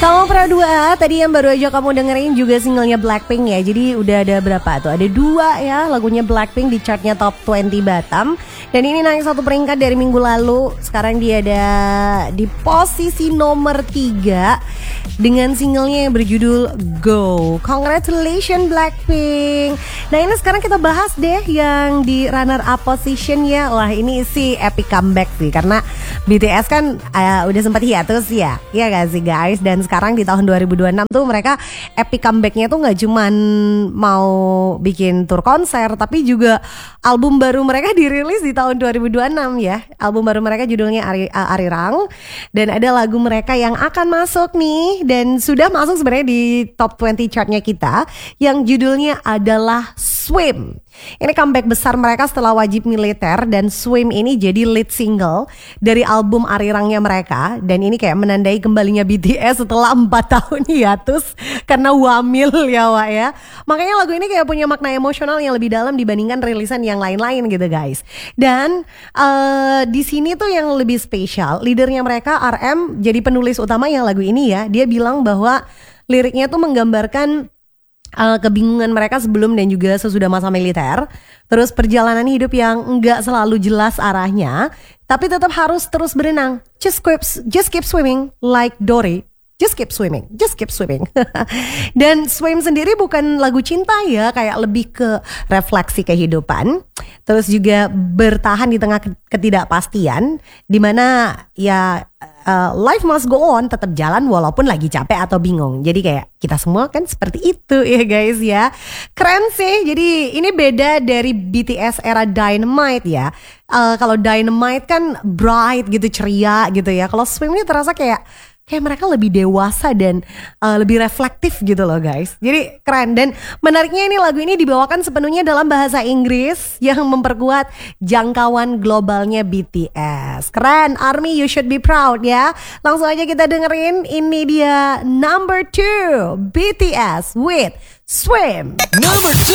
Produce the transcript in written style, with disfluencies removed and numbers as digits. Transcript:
Kamu Pro 2, tadi yang baru aja kamu dengerin juga singlenya Blackpink ya. Jadi udah ada berapa tuh? Ada 2 ya lagunya Blackpink di chartnya Top 20 Batam. Dan ini naik 1 peringkat dari minggu lalu. Sekarang dia ada di posisi nomor 3 dengan singlenya yang berjudul Go. Congratulations Blackpink. Nah ini sekarang kita bahas deh yang di runner up position ya. Wah ini sih epic comeback sih, karena BTS kan udah sempat hiatus ya. Iya gak sih guys? Dan sekarang di tahun 2026 tuh mereka epic comebacknya tuh gak cuman mau bikin tour konser, tapi juga album baru mereka dirilis di tahun 2026 ya. Album baru mereka judulnya Arirang. Dan ada lagu mereka yang akan masuk nih, dan sudah masuk sebenarnya di top 20 chartnya kita, yang judulnya adalah Swim. Ini comeback besar mereka setelah Wajib Militer, dan Swim ini jadi lead single dari album Arirangnya mereka. Dan ini kayak menandai kembalinya BTS setelah 4 tahun hiatus karena wamil ya Wak ya. Makanya lagu ini kayak punya makna emosional yang lebih dalam dibandingkan rilisan yang lain-lain gitu guys. Dan di sini tuh yang lebih spesial, leadernya mereka RM jadi penulis utama yang lagu ini ya. Dia bilang bahwa liriknya tuh menggambarkan kebingungan mereka sebelum dan juga sesudah masa militer. Terus perjalanan hidup yang enggak selalu jelas arahnya, tapi tetap harus terus berenang. Just keep swimming like Dory. Just keep swimming, just keep swimming. Dan Swim sendiri bukan lagu cinta ya, kayak lebih ke refleksi kehidupan. Terus juga bertahan di tengah ketidakpastian, dimana ya life must go on, tetap jalan walaupun lagi capek atau bingung. Jadi kayak kita semua kan seperti itu ya guys ya. Keren sih. Jadi ini beda dari BTS era Dynamite ya. Kalau Dynamite kan bright gitu, ceria gitu ya. Kalau Swim ini terasa kayak mereka lebih dewasa dan lebih reflektif gitu loh guys. Jadi keren. Dan menariknya ini lagu ini dibawakan sepenuhnya dalam bahasa Inggris yang memperkuat jangkauan globalnya BTS. Keren, ARMY you should be proud ya. Langsung aja kita dengerin, ini dia number 2 BTS with Swim. Number 2.